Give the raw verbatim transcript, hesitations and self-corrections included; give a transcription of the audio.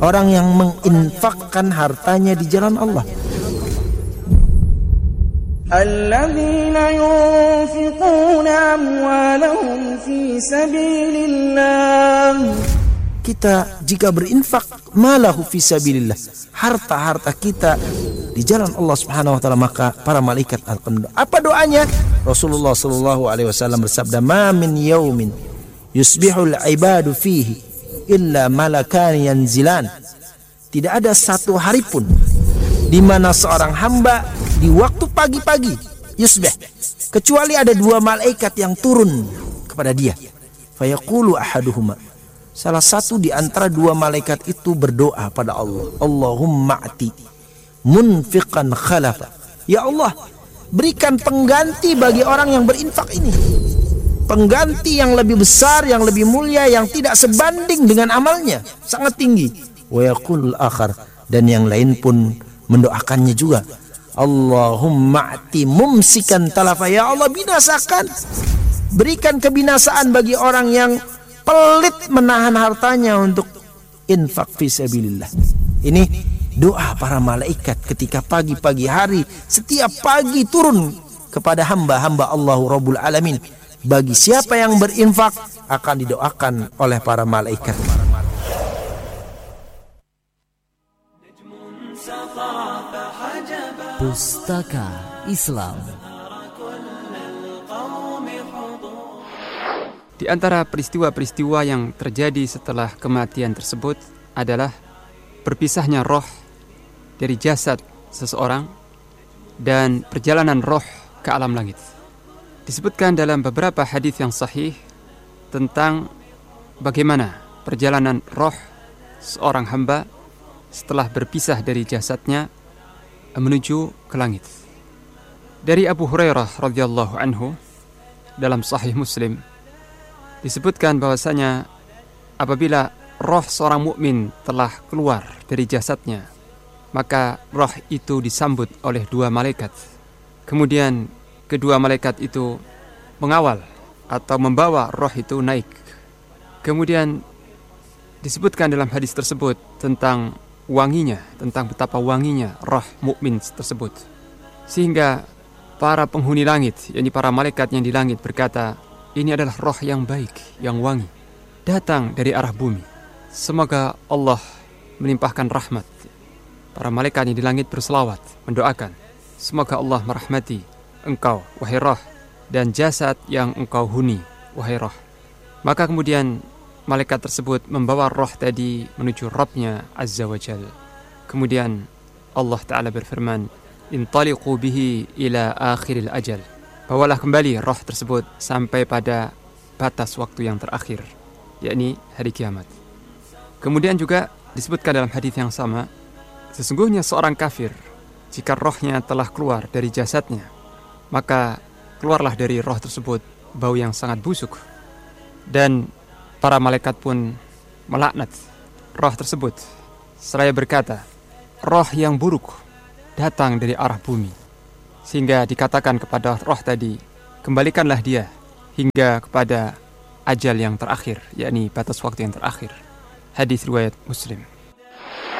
orang yang menginfakkan hartanya di jalan Allah. Alladzina yunfiquna amwalahum fi sabilillah. Kita jika berinfak malahu fi sabilillah, harta-harta kita di jalan Allah Subhanahu wa taala, maka para malaikat akan doa. Apa doanya? Rasulullah sallallahu alaihi wasallam bersabda, "Ma min yaumin yusbihul ibadu fihi illa malakan yanzilan." Tidak ada satu hari pun di mana seorang hamba di waktu pagi-pagi yusbih, kecuali ada dua malaikat yang turun kepada dia. Fayaqulu ahaduhuma, salah satu di antara dua malaikat itu berdoa pada Allah, Allahumma ati munfiqan khalafa. Ya Allah, berikan pengganti bagi orang yang berinfak ini, pengganti yang lebih besar, yang lebih mulia, yang tidak sebanding dengan amalnya, sangat tinggi. Wa yaqul akhar, dan yang lain pun mendoakannya juga, Allahumma ati mumsikan talafa. Ya Allah, binasakan, berikan kebinasaan bagi orang yang pelit menahan hartanya untuk infak fisabilillah. Ini doa para malaikat ketika pagi-pagi hari, setiap pagi turun kepada hamba-hamba Allahu Rabbul Alamin. Bagi siapa yang berinfak akan didoakan oleh para malaikat. Pustaka Islam. Di antara peristiwa-peristiwa yang terjadi setelah kematian tersebut adalah berpisahnya roh dari jasad seseorang dan perjalanan roh ke alam langit. Disebutkan dalam beberapa hadis yang sahih tentang bagaimana perjalanan roh seorang hamba setelah berpisah dari jasadnya menuju ke langit. Dari Abu Hurairah radhiyallahu anhu dalam Sahih Muslim disebutkan bahwasanya apabila roh seorang mukmin telah keluar dari jasadnya, maka roh itu disambut oleh dua malaikat. Kemudian kedua malaikat itu mengawal atau membawa roh itu naik. Kemudian disebutkan dalam hadis tersebut tentang wanginya, tentang betapa wanginya roh mukmin tersebut, sehingga para penghuni langit, yakni para malaikat yang di langit berkata, ini adalah roh yang baik, yang wangi, datang dari arah bumi. Semoga Allah melimpahkan rahmat. Para malaikat yang di langit berselawat, mendoakan, semoga Allah merahmati engkau, wahai roh, dan jasad yang engkau huni, wahai roh. Maka kemudian malaikat tersebut membawa roh tadi menuju Rabbnya Azza wa Jal. Kemudian Allah Ta'ala berfirman, intaliqu bihi ila akhiril ajal. Bawalah kembali roh tersebut sampai pada batas waktu yang terakhir, yakni hari kiamat. Kemudian juga disebutkan dalam hadis yang sama, sesungguhnya seorang kafir, jika rohnya telah keluar dari jasadnya, maka keluarlah dari roh tersebut bau yang sangat busuk. Dan para malaikat pun melaknat roh tersebut, seraya berkata, roh yang buruk datang dari arah bumi. Sehingga dikatakan kepada roh tadi, kembalikanlah dia hingga kepada ajal yang terakhir, yakni batas waktu yang terakhir. Hadis riwayat Muslim.